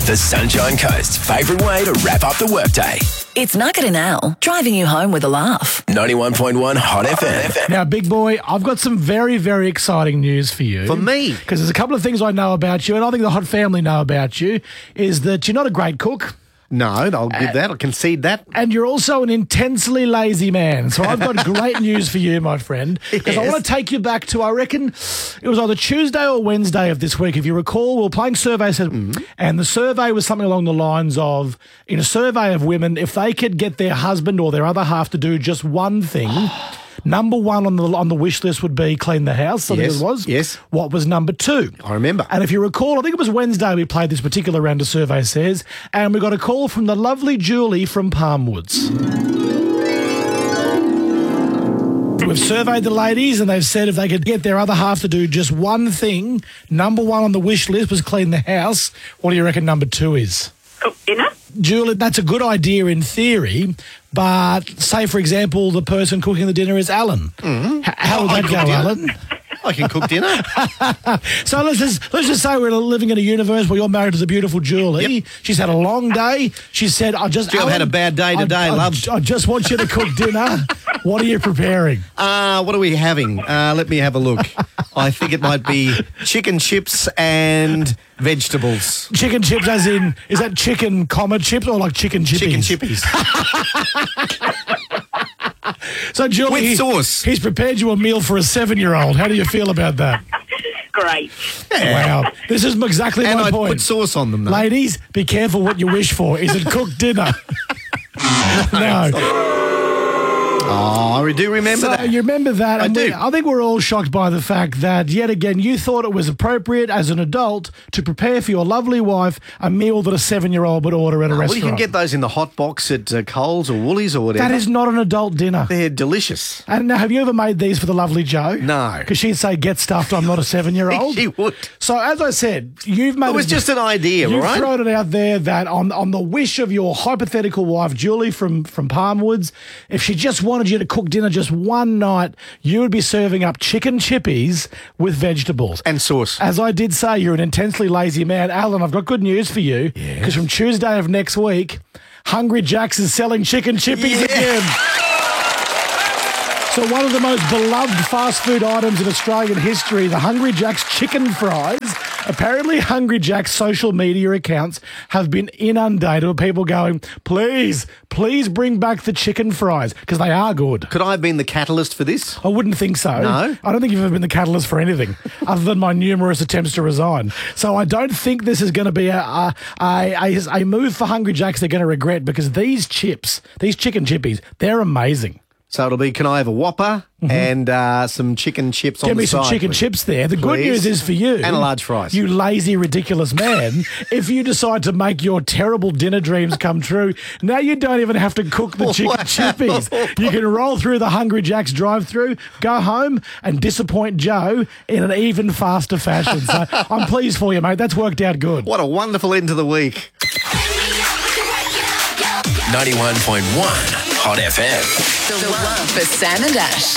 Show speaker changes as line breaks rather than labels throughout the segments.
The Sunshine Coast's favourite way to wrap up the workday.
It's Nugget and Al, driving you home with a laugh.
91.1 Hot FM.
Now, big boy, I've got some very, very exciting news for you.
For me?
Because there's a couple of things I know about you, and I think the Hot family know about you, is that you're not a great cook.
No, I'll give that. I'll concede that.
And you're also an intensely lazy man. So I've got great news for you, my friend. Because I want to take you back to, I reckon, it was either Tuesday or Wednesday of this week. If you recall, we were playing surveys, and the survey was something along the lines of, in a survey of women, if they could get their husband or their other half to do just one thing, number one on the wish list would be clean the house, I think it was.
Yes.
What was number two?
I remember.
And if you recall, I think it was Wednesday we played this particular round of Survey Says, and we got a call from the lovely Julie from Palmwoods. We've surveyed the ladies and they've said if they could get their other half to do just one thing, number one on the wish list was clean the house. What do you reckon number two is?
Cook dinner.
Julie, that's a good idea in theory, but say, for example, the person cooking the dinner is Alan. How would that go, Alan?
I can cook dinner.
So let's just say we're living in a universe where you're married to the beautiful Julie.
Yep.
She's had a long day. She said,
Jill had a bad day today, love.
I just want you to cook dinner. What are you preparing?
What are we having? Let me have a look. I think it might be chicken chips and vegetables.
Chicken chips as in, is that chicken comma chips or like chicken chippies?
Chicken chippies.
So, Julie,
With sauce.
He's prepared you a meal for a 7-year-old. How do you feel about that?
Great.
Wow. This is exactly
And
my
I
point.
put sauce on them, though.
Ladies, be careful what you wish for. Is it cooked dinner? No.
Oh, I do remember that.
You remember that?
I
and
do.
I think we're all shocked by the fact that, yet again, you thought it was appropriate as an adult to prepare for your lovely wife a meal that a 7-year-old would order at a
Well,
restaurant.
you can get those in the hot box at Coles or Woolies or whatever.
That is not an adult dinner.
They're delicious.
And now, have you ever made these for the lovely Jo?
No.
Because she'd say, get stuffed, I'm not a 7-year-old.
She would.
So, as I said, you've made
It was just an idea,
You've
right?
thrown it out there that on the wish of your hypothetical wife, Julie from Palmwoods, if she just wanted you to cook dinner just one night, you would be serving up chicken chippies with vegetables.
And sauce.
As I did say, you're an intensely lazy man. Alan, I've got good news for you. Because from Tuesday of next week, Hungry Jack's is selling chicken chippies again. So one of the most beloved fast food items in Australian history, the Hungry Jack's chicken fries. Apparently, Hungry Jack's social media accounts have been inundated with people going, please bring back the chicken fries, because they are good.
Could I have been the catalyst for this?
I wouldn't think so.
No?
I don't think you've ever been the catalyst for anything other than my numerous attempts to resign. So I don't think this is going to be a move for Hungry Jack's they're going to regret, because these chicken chippies, they're amazing.
So it'll be, can I have a Whopper and some chicken chips on
Give
the
me
side?
some chicken
please?
chips there. The good
Please.
news is for you.
And a large fries.
You lazy, ridiculous man. If you decide to make your terrible dinner dreams come true, now you don't even have to cook the chicken
Wow.
chippies. You can roll through the Hungry Jack's drive-thru, go home and disappoint Joe in an even faster fashion. So I'm pleased for you, mate. That's worked out good.
What a wonderful end to the week.
91.1 Hot FM.
The one for Sam and Ash.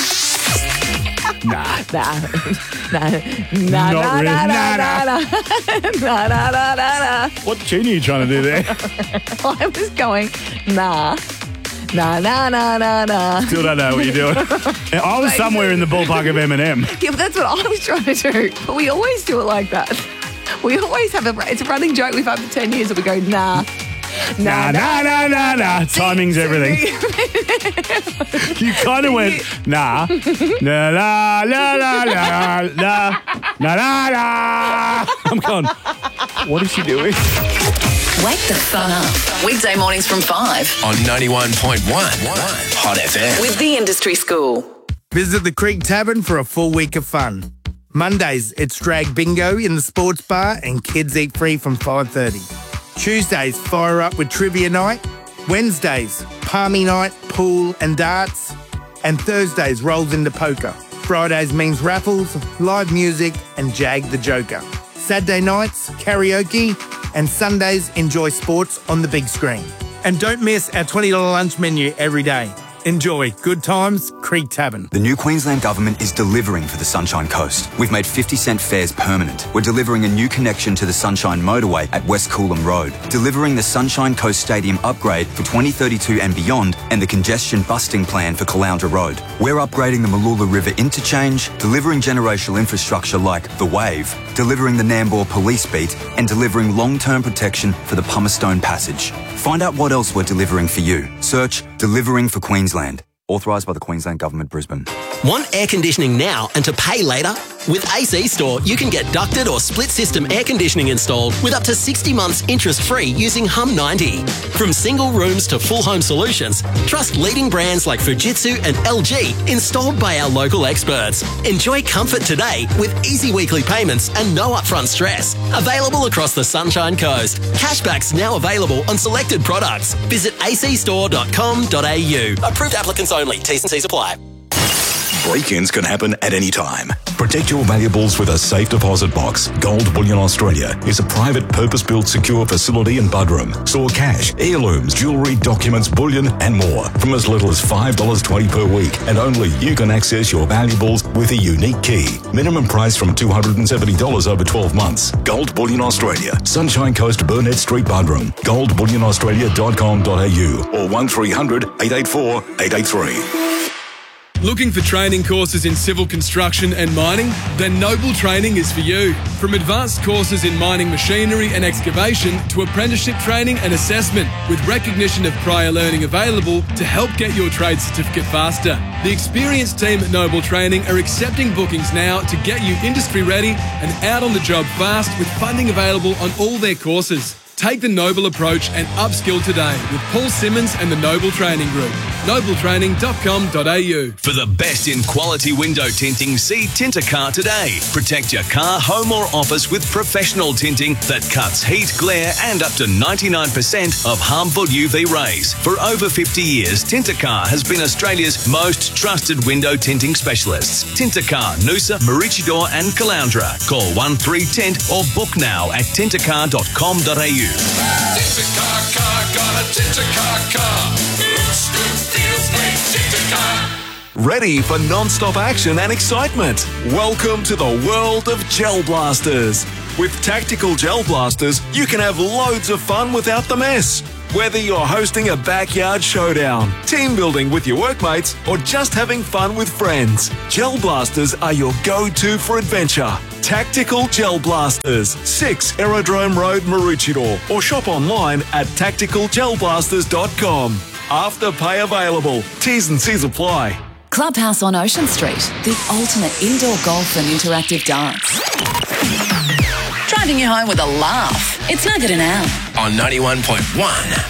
What tune are you trying to do there?
I was going, nah. Still
don't know what you're doing. I was somewhere in the ballpark of Eminem.
Yeah, but that's what I was trying to do. But we always do it like that. We always have it's a running joke we've had for 10 years that we go, nah.
Nah. Timing's everything. You kind of went, nah. La la la la la la la la la. I'm going, what is she doing?
Wake the fun up. Weekday mornings from 5
On 91.1 Hot FM.
with the Industry School.
Visit the Creek Tavern for a full week of fun. Mondays, it's drag bingo in the sports bar and kids eat free from 5:30. Tuesdays, fire up with trivia night. Wednesdays, palmy night, pool and darts. And Thursdays rolls into poker. Fridays means raffles, live music and Jag the Joker. Saturday nights, karaoke. And Sundays, enjoy sports on the big screen. And don't miss our $20 lunch menu every day. Enjoy. Good times, Creek Tavern.
The new Queensland Government is delivering for the Sunshine Coast. We've made 50-cent fares permanent. We're delivering a new connection to the Sunshine Motorway at West Coolum Road, delivering the Sunshine Coast Stadium upgrade for 2032 and beyond, and the congestion busting plan for Caloundra Road. We're upgrading the Mooloola River interchange, delivering generational infrastructure like The Wave, delivering the Nambour Police Beat, and delivering long-term protection for the Pumicestone Passage. Find out what else we're delivering for you. Search Delivering for Queensland. Authorised by the Queensland Government, Brisbane.
Want air conditioning now and to pay later? With AC Store, you can get ducted or split system air conditioning installed with up to 60 months interest-free using Hum 90. From single rooms to full home solutions, trust leading brands like Fujitsu and LG installed by our local experts. Enjoy comfort today with easy weekly payments and no upfront stress. Available across the Sunshine Coast. Cashbacks now available on selected products. Visit acstore.com.au. Approved applicants only. T's and C's apply.
Break-ins can happen at any time. Protect your valuables with a safe deposit box. Gold Bullion Australia is a private, purpose-built, secure facility in Buderim. Store cash, heirlooms, jewellery, documents, bullion and more from as little as $5.20 per week. And only you can access your valuables with a unique key. Minimum price from $270 over 12 months. Gold Bullion Australia. Sunshine Coast, Burnett Street, Buderim. goldbullionaustralia.com.au or 1300 884 883.
Looking for training courses in civil construction and mining? Then Noble Training is for you. From advanced courses in mining machinery and excavation to apprenticeship training and assessment, with recognition of prior learning available to help get your trade certificate faster. The experienced team at Noble Training are accepting bookings now to get you industry ready and out on the job fast, with funding available on all their courses. Take the Noble approach and upskill today with Paul Simmons and the Noble Training Group. nobletraining.com.au.
For the best in quality window tinting, see Tintercar today. Protect your car, home or office with professional tinting that cuts heat, glare and up to 99% of harmful UV rays. For over 50 years, Tintercar has been Australia's most trusted window tinting specialists. Tintercar, Noosa, Maroochydore and Caloundra. Call 1310 or book now at tintercar.com.au.
Tintercar car, got a Tintercar car. Looks good, feels great, Tintercar.
Ready for non-stop action and excitement? Welcome to the world of Gel Blasters. With tactical Gel Blasters, you can have loads of fun without the mess. Whether you're hosting a backyard showdown, team building with your workmates, or just having fun with friends, Gel Blasters are your go-to for adventure. Tactical Gel Blasters, 6 Aerodrome Road, Maroochydore, or shop online at tacticalgelblasters.com. Afterpay available. T's and C's apply.
Clubhouse on Ocean Street, the ultimate indoor golf and interactive dance. Driving you home with a laugh. It's Nugget and Al.
On 91.1.